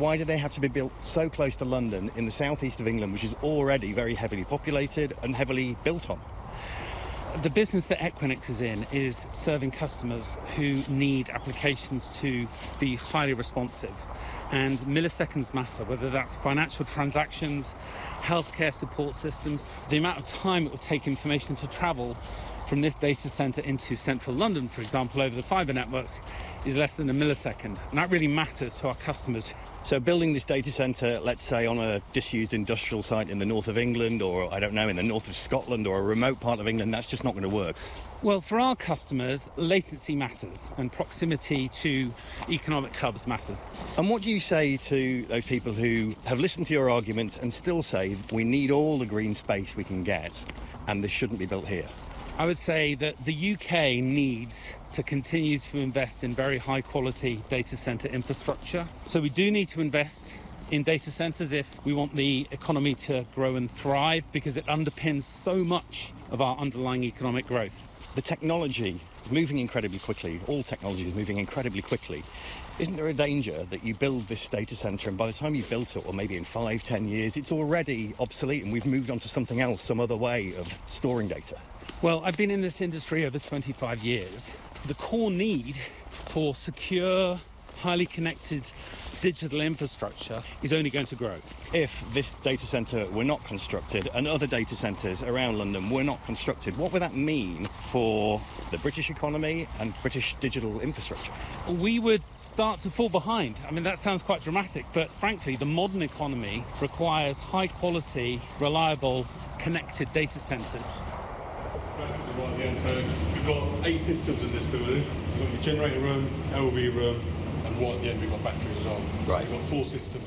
why do they have to be built so close to London in the southeast of England, which is already very heavily populated and heavily built on? The business that Equinix is in is serving customers who need applications to be highly responsive. And milliseconds matter, whether that's financial transactions, healthcare support systems. The amount of time it will take information to travel from this data centre into central London, for example, over the fibre networks, is less than a millisecond. And that really matters to our customers. So building this data centre, let's say, on a disused industrial site in the north of England, or, I don't know, in the north of Scotland or a remote part of England, that's just not going to work. Well, for our customers, latency matters and proximity to economic hubs matters. And what do you say to those people who have listened to your arguments and still say we need all the green space we can get and this shouldn't be built here? I would say that the UK needs to continue to invest in very high-quality data centre infrastructure. So we do need to invest in data centres if we want the economy to grow and thrive, because it underpins so much of our underlying economic growth. The technology is moving incredibly quickly. All technology is moving incredibly quickly. Isn't there a danger that you build this data centre and by the time you've built it, or maybe in 5-10 years, it's already obsolete and we've moved on to something else, some other way of storing data? Well, I've been in this industry over 25 years. The core need for secure, highly connected digital infrastructure is only going to grow. If this data centre were not constructed and other data centres around London were not constructed, what would that mean for the British economy and British digital infrastructure? We would start to fall behind. I mean, that sounds quite dramatic, but frankly, the modern economy requires high-quality, reliable, connected data centres. So we've got 8 systems in this building. We've got the generator room, LV room, and right at the end we've got batteries as well. Right. So we've got 4 systems.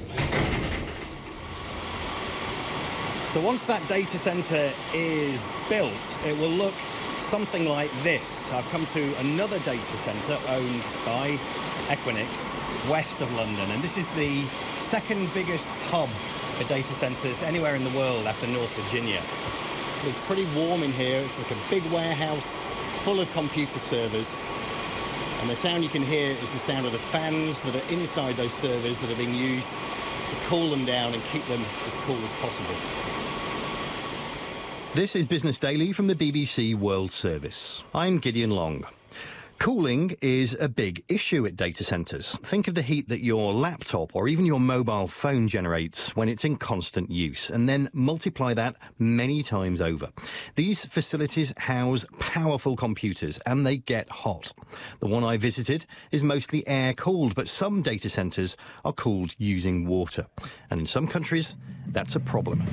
So once that data centre is built, it will look something like this. I've come to another data centre owned by Equinix, west of London, and this is the second biggest hub for data centres anywhere in the world after North Virginia. It's pretty warm in here. It's like a big warehouse full of computer servers. And the sound you can hear is the sound of the fans that are inside those servers that are being used to cool them down and keep them as cool as possible. This is Business Daily from the BBC World Service. I'm Gideon Long. Cooling is a big issue at data centres. Think of the heat that your laptop or even your mobile phone generates when it's in constant use, and then multiply that many times over. These facilities house powerful computers and they get hot. The one I visited is mostly air-cooled, but some data centres are cooled using water. And in some countries, that's a problem.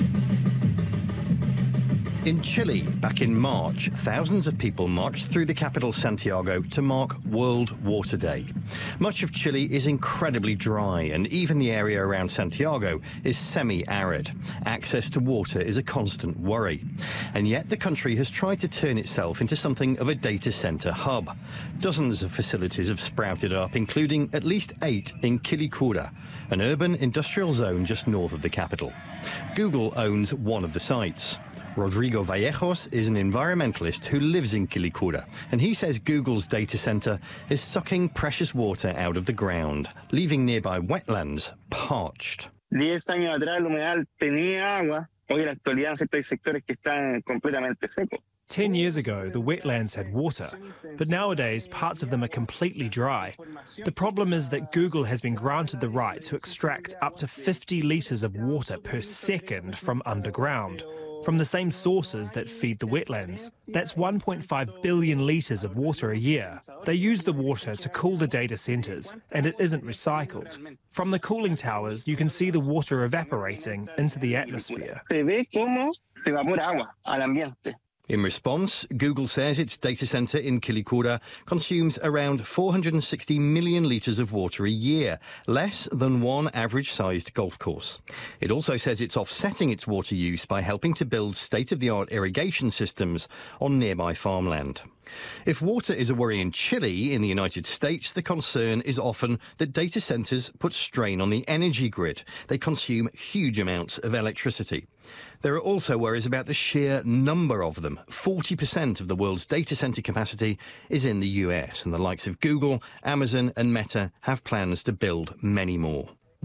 In Chile, back in March, thousands of people marched through the capital Santiago to mark World Water Day. Much of Chile is incredibly dry, and even the area around Santiago is semi-arid. Access to water is a constant worry. And yet the country has tried to turn itself into something of a data centre hub. Dozens of facilities have sprouted up, including at least 8 in Quilicura, an urban industrial zone just north of the capital. Google owns one of the sites. Rodrigo Vallejos is an environmentalist who lives in Quilicura, and he says Google's data centre is sucking precious water out of the ground, leaving nearby wetlands parched. 10 años atrás el humedal tenía agua, hoy en la actualidad hay sectores que están completamente secos. 10 years ago, the wetlands had water, but nowadays parts of them are completely dry. The problem is that Google has been granted the right to extract up to 50 litres of water per second from underground, from the same sources that feed the wetlands. That's 1.5 billion litres of water a year. They use the water to cool the data centres, and it isn't recycled. From the cooling towers, you can see the water evaporating into the atmosphere. Se ve cómo se evapora agua al ambiente. In response, Google says its data centre in Quilicura consumes around 460 million litres of water a year, less than one average-sized golf course. It also says it's offsetting its water use by helping to build state-of-the-art irrigation systems on nearby farmland. If water is a worry in Chile, in the United States, the concern is often that data centres put strain on the energy grid. They consume huge amounts of electricity. There are also worries about the sheer number of them. 40% of the world's data centre capacity is in the US, and the likes of Google, Amazon and Meta have plans to build many more.